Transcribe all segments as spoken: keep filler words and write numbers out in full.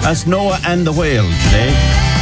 That's Noah and the Whale today.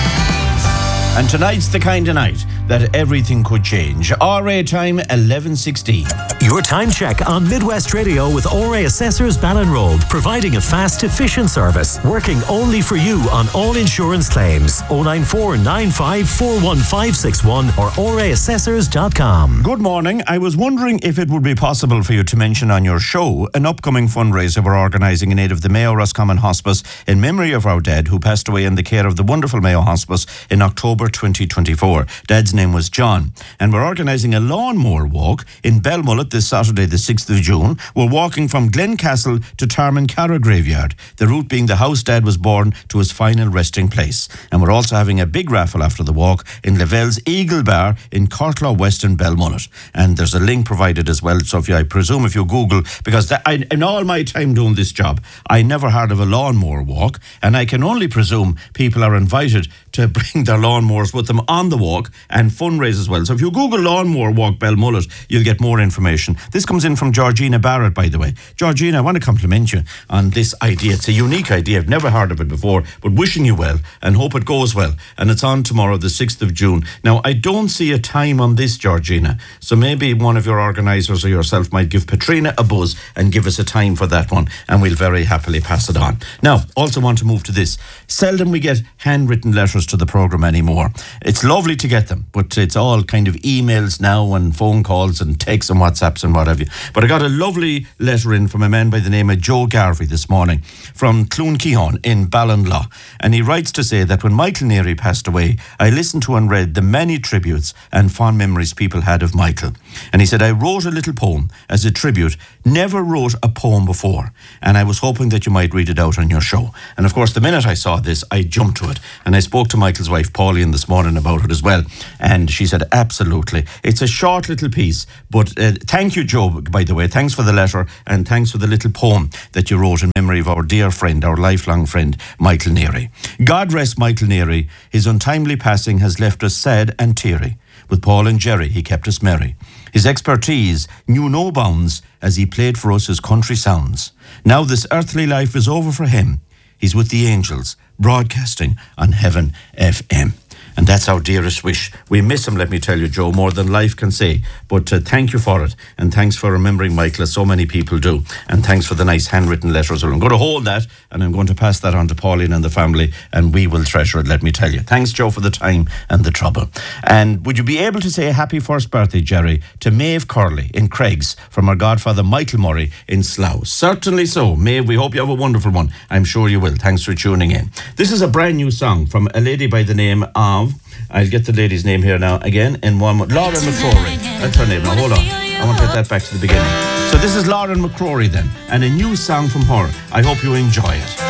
And tonight's the kind of night that everything could change. R A time, eleven sixteen. Your time check on Midwest Radio with R A Assessors Ballinroad, providing a fast, efficient service, working only for you on all insurance claims. oh nine four nine five four one five six one or r a assessors dot com. Good morning. I was wondering if it would be possible for you to mention on your show an upcoming fundraiser we're organising in aid of the Mayo Roscommon Hospice in memory of our dad who passed away in the care of the wonderful Mayo Hospice in October twenty twenty-four. Dad's name was John, and we're organising a lawnmower walk in Belmullet this Saturday the sixth of June. We're walking from Glencastle to Tarmancarra Graveyard, the route being the house Dad was born to his final resting place. And we're also having a big raffle after the walk in Lavelle's Eagle Bar in Cortlaw West in Belmullet, and there's a link provided as well. So if you, I presume if you Google, because that, I, in all my time doing this job, I never heard of a lawnmower walk, and I can only presume people are invited to bring their lawnmowers with them on the walk and fundraise as well. So if you Google lawnmower walk Belmullet, you'll get more information. This comes in from Georgina Barrett, by the way. Georgina, I want to compliment you on this idea. It's a unique idea. I've never heard of it before, but wishing you well and hope it goes well. And it's on tomorrow, the sixth of June. Now, I don't see a time on this, Georgina, so maybe one of your organisers or yourself might give Patrina a buzz and give us a time for that one, and we'll very happily pass it on. Now, also want to move to this. Seldom we get handwritten letters to the programme anymore. It's lovely to get them, but it's all kind of emails now and phone calls and texts and WhatsApps and what have you. But I got a lovely letter in from a man by the name of Joe Garvey this morning from Cloonkehon in Ballinlaw, and he writes to say that when Michael Neary passed away, I listened to and read the many tributes and fond memories people had of Michael. And he said, I wrote a little poem as a tribute. Never wrote a poem before, and I was hoping that you might read it out on your show. And of course, the minute I saw this, I jumped to it, and I spoke to Michael's wife Pauline this morning about it as well, and she said absolutely. It's a short little piece, but uh, thank you, Joe, by the way. Thanks for the letter, and thanks for the little poem that you wrote in memory of our dear friend, our lifelong friend, Michael Neary. God rest Michael Neary. His untimely passing has left us sad and teary. With Paul and Jerry, he kept us merry. His expertise knew no bounds as he played for us his country sounds. Now this earthly life is over for him. He's with the angels, broadcasting on Heaven F M. And that's our dearest wish. We miss him, let me tell you, Joe, more than life can say. But uh, thank you for it. And thanks for remembering Michael, as so many people do. And thanks for the nice handwritten letters. I'm going to hold that, and I'm going to pass that on to Pauline and the family, and we will treasure it, let me tell you. Thanks, Joe, for the time and the trouble. And would you be able to say a happy first birthday, Jerry, to Maeve Curley in Craigs from our godfather Michael Murray in Slough? Certainly so. Maeve, we hope you have a wonderful one. I'm sure you will. Thanks for tuning in. This is a brand new song from a lady by the name of, I'll get the lady's name here now again in one more. Lauren McCrory. That's her name. Now hold on. I want to get that back to the beginning. So this is Lauren McCrory then, and a new song from her. I hope you enjoy it.